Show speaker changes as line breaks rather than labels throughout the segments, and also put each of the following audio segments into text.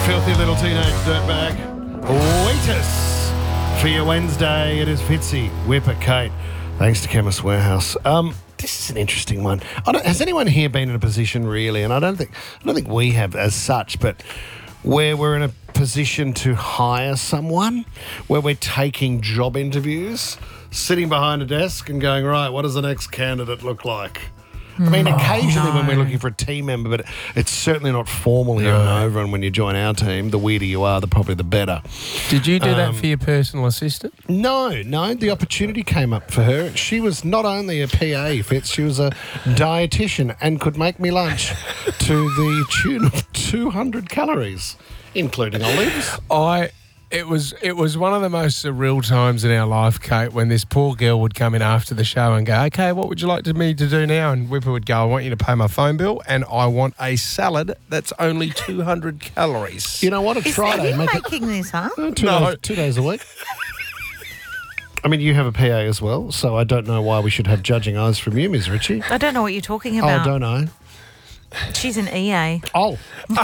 Filthy little teenage dirtbag. Waitress for your Wednesday. It is Fitzy, Whipper, Kate. Thanks to Chemist Warehouse. This is an interesting one. Has anyone here been in a position really, and I don't think we have as such, but where we're in a position to hire someone, where we're taking job interviews, sitting behind a desk and going, right, what does the next candidate look like? I mean, occasionally when we're looking for a team member, but it's certainly not formal here in Nova, and when you join our team, the weirder you are, probably the better.
Did you do that for your personal assistant?
No. The opportunity came up for her. She was not only a PA, Fitz, she was a dietitian and could make me lunch to the tune of 200 calories, including olives.
It was one of the most surreal times in our life, Kate, when this poor girl would come in after the show and go, okay, what would you like me to do now? And Whipper would go, I want you to pay my phone bill and I want a salad that's only 200 calories.
You know what? It's Friday.
Are you making this up?
2 days a week. I mean, you have a PA as well, so I don't know why we should have judging eyes from you, Ms. Ritchie.
I don't know what you're talking about.
Oh, don't I?
She's an EA.
Oh.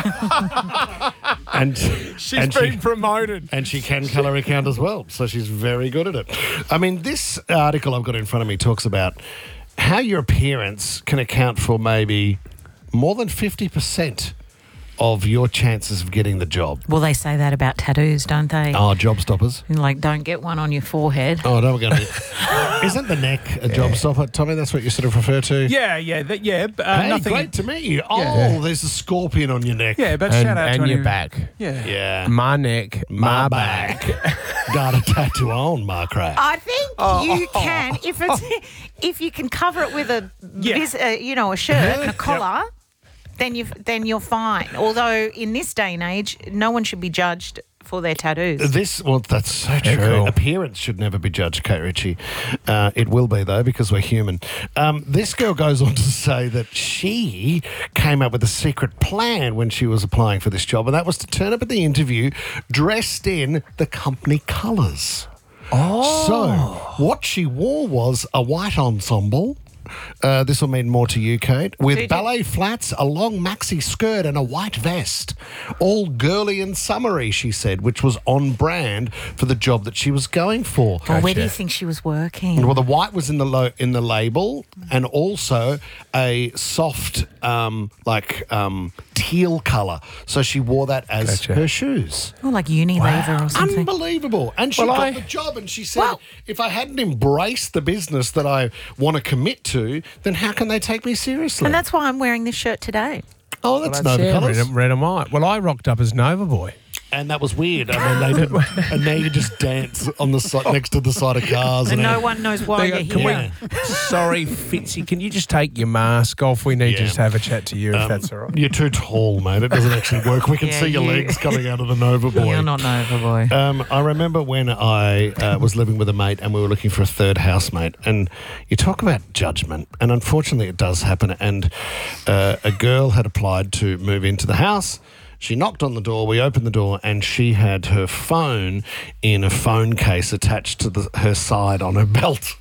and
She's been promoted.
And she can calorie count as well, so she's very good at it. I mean, this article I've got in front of me talks about how your appearance can account for maybe more than 50% of your chances of getting the job.
Well, they say that about tattoos, don't they?
Oh, job stoppers.
Like, don't get one on your forehead.
Oh, no, we're going to... Isn't the neck a job stopper, Tommy? That's what you sort of refer to?
Yeah.
Hey,
Nothing.
great to meet you. Oh, there's a scorpion on your neck.
Yeah, but shout out to
your
anyone-
back.
Yeah.
My neck, my back.
Got a tattoo on my crack.
I think you can, if you can cover it with a shirt and a collar. Then you're fine. Although in this day and age, no one should be judged for their tattoos.
That's so true.
Cool.
Appearance should never be judged, Kate Ritchie. It will be, though, because we're human. This girl goes on to say that she came up with a secret plan when she was applying for this job, and that was to turn up at the interview dressed in the company colours. Oh. So what she wore was a white ensemble. This will mean more to you, Kate. With ballet flats, a long maxi skirt and a white vest. All girly and summery, she said, which was on brand for the job that she was going for.
Well, where do you think she was working?
Well, the white was in the label, and also a soft, teal colour. So she wore that as her shoes.
Oh, like Unilever or something.
Unbelievable. And she got the job, and she said, if I hadn't embraced the business that I want to commit to, then how can they take me seriously?
And that's why I'm wearing this shirt today.
Oh, that's Nova colours.
Red and white. Well, I rocked up as Nova Boy.
And that was weird. I mean, they didn't, and now you just dance on the side, next to the side of cars.
And no one knows why you're here.
Sorry, Fitzy, can you just take your mask off? We need to just have a chat to you, if that's all right.
You're too tall, mate. It doesn't actually work. We can see your legs coming out of the Nova Boy.
You're not Nova Boy.
I remember when I was living with a mate and we were looking for a third housemate. And you talk about judgment, and unfortunately it does happen. And a girl had applied to move into the house. She knocked on the door, we opened the door, and she had her phone in a phone case attached to her side on her belt.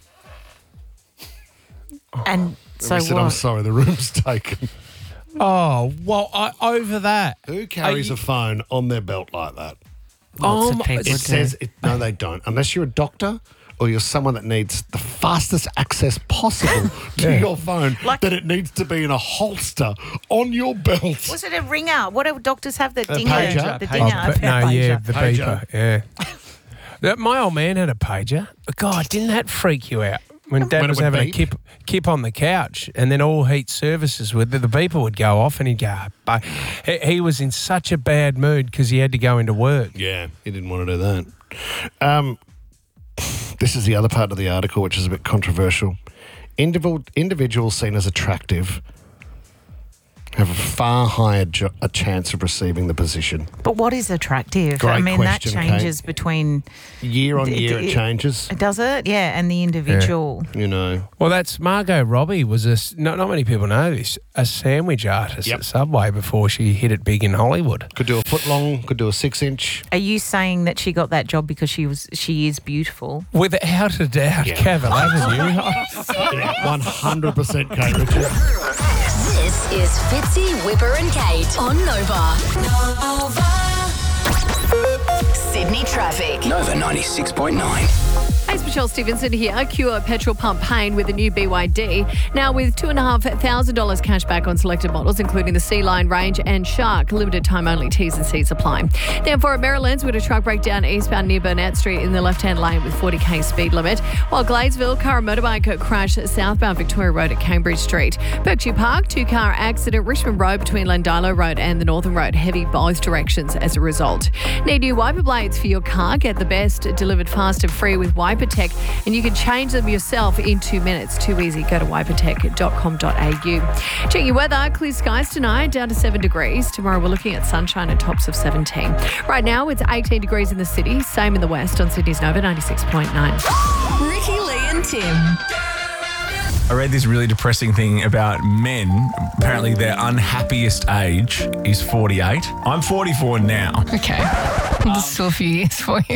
And so
we said, I'm sorry, the room's taken.
Oh, well, over that.
Who carries a phone on their belt like that?
Lots of people
It says, no, they don't. Unless you're a doctor or you're someone that needs the fastest access possible to your phone, that it needs to be in a holster on your belt.
Was it a ringer? What do doctors have? The dinger?
pager.
The dinger?
The beeper, yeah. My old man had a pager. God, didn't that freak you out? When Dad was having a kip on the couch, and then all heat services the beeper would go off, and he'd go. But he was in such a bad mood because he had to go into work.
Yeah, he didn't want to do that. This is the other part of the article, which is a bit controversial. Individuals seen as attractive have a far higher a chance of receiving the position.
But what is attractive?
Great
I mean,
question,
that changes
Kate.
between...
Year on year it changes.
Does it? Yeah, and the individual.
You know.
Well, that's Margot Robbie was not many people know this, a sandwich artist at Subway before she hit it big in Hollywood.
Could do a foot long, could do a 6-inch.
Are you saying that she got that job because she is beautiful?
Without a doubt, Cavill Avenue.
100% Kate Ritchie.
This is Fitzy, Whipper and Kate on Nova.
Traffic.
Nova 96.9.
Hey, it's Michelle Stevenson here. Cure petrol pump pain with the new BYD. Now with $2,500 cash back on selected models, including the Sea-Line range and Shark. Limited time only, T's and C's apply. Then for Maryland's, we had a truck breakdown eastbound near Burnett Street in the left-hand lane with 40k speed limit. While Gladesville, car and motorbike crash southbound Victoria Road at Cambridge Street. Berkshire Park, 2-car accident, Richmond Road between Landilo Road and the Northern Road. Heavy both directions as a result. Need new wiper blades for your car? Get the best delivered fast and free with Wiper Tech, and you can change them yourself in 2 minutes. Too easy. Go to wipertech.com.au. Check your weather. Clear skies tonight, down to 7 degrees. Tomorrow we're looking at sunshine and tops of 17. Right now it's 18 degrees in the city, same in the west on Sydney's Nova 96.9.
Ricky, Lee and Tim.
I read this really depressing thing about men. Apparently their unhappiest age is 48. I'm 44 now.
Okay. This is still a few years for you.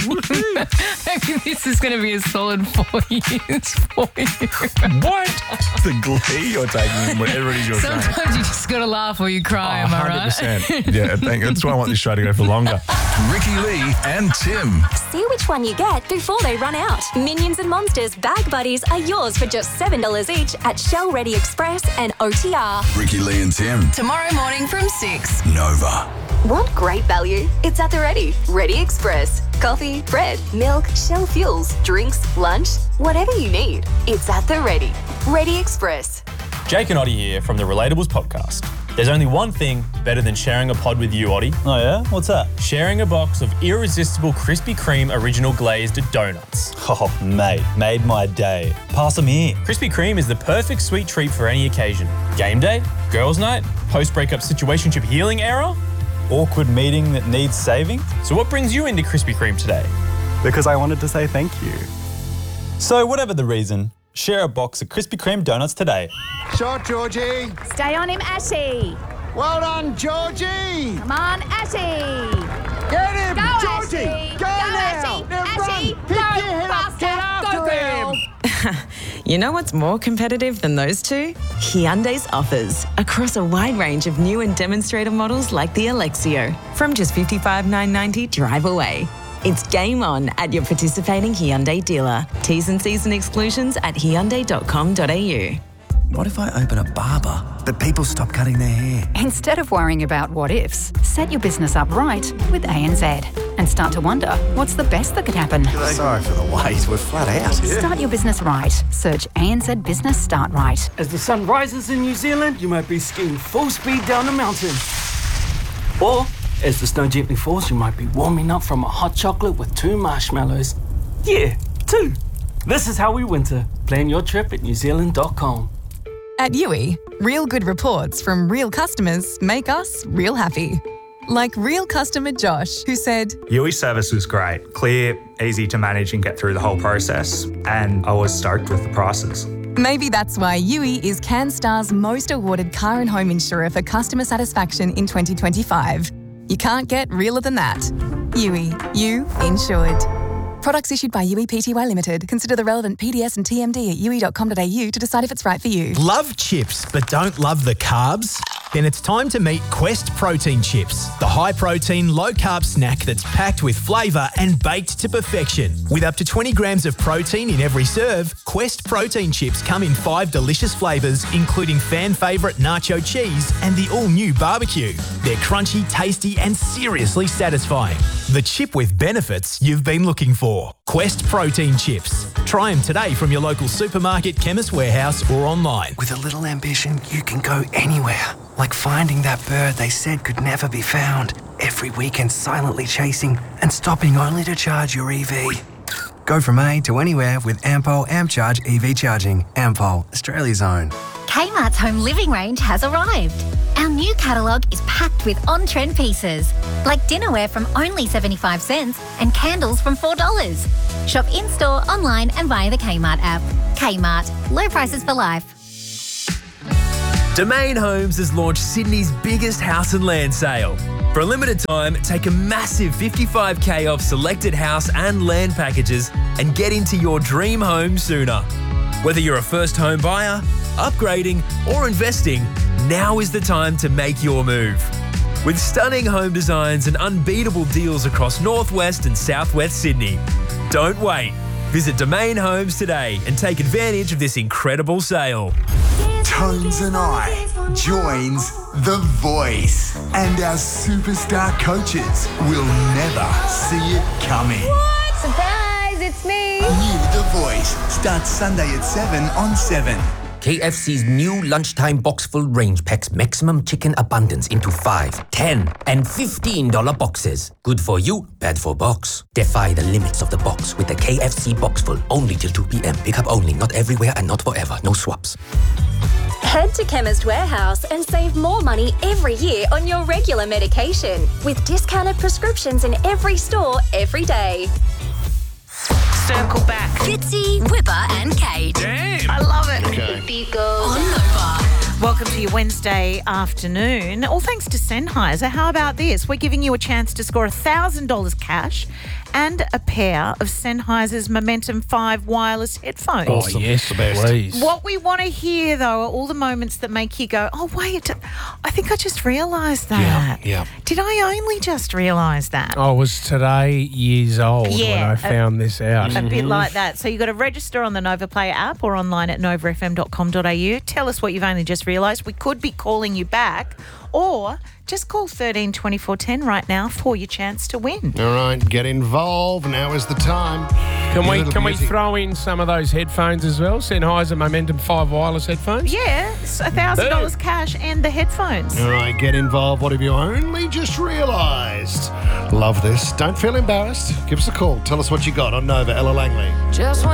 Maybe this is going to be a solid 4 years for you.
What? The glee you're taking, whatever it is you're saying.
Sometimes you just got to laugh or you cry, am I right?
100%. Yeah, that's why I want this show to go for longer.
Ricky Lee and Tim.
See which one you get before they run out. Minions and Monsters Bag Buddies are yours for just $7 each at Shell Ready Express and OTR.
Ricky Lee and Tim.
Tomorrow morning from 6.
Nova.
Want great value? It's at the Ready. Ready Express. Coffee, bread, milk, Shell fuels, drinks, lunch, whatever you need. It's at the Ready. Ready Express.
Jake and Oddie here from the Relatables podcast. There's only one thing better than sharing a pod with you, Oddie.
Oh yeah? What's that?
Sharing a box of irresistible Krispy Kreme original glazed donuts.
Oh, mate, made my day. Pass them here.
Krispy Kreme is the perfect sweet treat for any occasion. Game day, girls' night, post-breakup situationship healing era,
Awkward meeting that needs saving?
So what brings you into Krispy Kreme today?
Because I wanted to say thank you. So whatever the reason, share a box of Krispy Kreme donuts today.
Shot, Georgie.
Stay on him, Ashy.
Well done, Georgie.
Come on, Ashy.
Get him,
Go,
Georgie.
Ashy.
Go now.
Ashy.
Now
Ashy.
run. Pick your head up. Get after him.
You know what's more competitive than those two? Hyundai's offers across a wide range of new and demonstrator models like the Alexio. From just $55,990 drive away. It's game on at your participating Hyundai dealer. T's and C's and exclusions at hyundai.com.au.
What if I open a barber, but people stop cutting their hair?
Instead of worrying about what ifs, set your business up right with ANZ and start to wonder what's the best that could happen.
Sorry for the wait, we're flat out.
Start your business right. Search ANZ Business Start Right.
As the sun rises in New Zealand, you might be skiing full speed down the mountain. Or, as the snow gently falls, you might be warming up from a hot chocolate with 2 marshmallows. Yeah, 2. This is how we winter. Plan your trip at newzealand.com.
At Yui, real good reports from real customers make us real happy. Like real customer Josh, who said,
Yui service was great, clear, easy to manage and get through the whole process, and I was stoked with the prices.
Maybe that's why Yui is CanStar's most awarded car and home insurer for customer satisfaction in 2025. You can't get realer than that. Yui, you insured. Products issued by Yui Pty Limited. Consider the relevant PDS and TMD at yui.com.au to decide if it's right for you.
Love chips but don't love the carbs? Then it's time to meet Quest Protein Chips, the high-protein, low-carb snack that's packed with flavour and baked to perfection. With up to 20 grams of protein in every serve, Quest Protein Chips come in 5 delicious flavours, including fan favourite nacho cheese and the all-new barbecue. They're crunchy, tasty and seriously satisfying. The chip with benefits you've been looking for. Quest Protein Chips. Try them today from your local supermarket, Chemist Warehouse or online.
With a little ambition, you can go anywhere. Like finding that bird they said could never be found. Every weekend silently chasing and stopping only to charge your EV. Go from A to anywhere with Ampol AmpCharge EV charging. Ampol, Australia's own.
Kmart's home living range has arrived. Our new catalogue is packed with on-trend pieces, like dinnerware from only 75 cents and candles from $4. Shop in-store, online and via the Kmart app. Kmart, low prices for life.
Domain Homes has launched Sydney's biggest house and land sale. For a limited time, take a massive 55k off selected house and land packages and get into your dream home sooner. Whether you're a first home buyer, upgrading or investing, now is the time to make your move. with stunning home designs and unbeatable deals across northwest and southwest Sydney. Don't wait. Visit Domain Homes today and take advantage of this incredible sale.
Tones and I joins The Voice, and our superstar coaches will never see it coming.
Surprise, it's me.
New The Voice starts Sunday at 7 on 7.
KFC's new lunchtime box-full range packs maximum chicken abundance into 5, 10, and $15 boxes. Good for you, bad for box. Defy the limits of the box with the KFC box-full only till 2 p.m. Pick up only, not everywhere and not forever. No swaps.
Head to Chemist Warehouse and save more money every year on your regular medication with discounted prescriptions in every store every day.
Circle back.
Fitzy, Whipper and Kate.
Damn.
I love it.
Okay.
On Nova.
Welcome to your Wednesday afternoon. All thanks to Sennheiser. How about this? We're giving you a chance to score $1,000 cash and a pair of Sennheiser's Momentum 5 wireless headphones.
Awesome.
Yes, please.
What we want to hear, though, are all the moments that make you go, oh, wait, I think I just realised that.
Yeah.
Did I only just realise that?
I was today years old when
Yeah,
I found this out.
A bit like that. So you've got to register on the Nova Player app or online at novafm.com.au. Tell us what you've only just realised. We could be calling you back, or just call 13 24 10 right now for your chance to win.
All right, get involved. Now is the time.
Can we throw in some of those headphones as well? Sennheiser Momentum 5 wireless headphones?
Yeah, it's $1,000 cash and the headphones.
All right, get involved. What have you only just realised? Love this. Don't feel embarrassed. Give us a call. Tell us what you got on Nova. Ella Langley.
Just when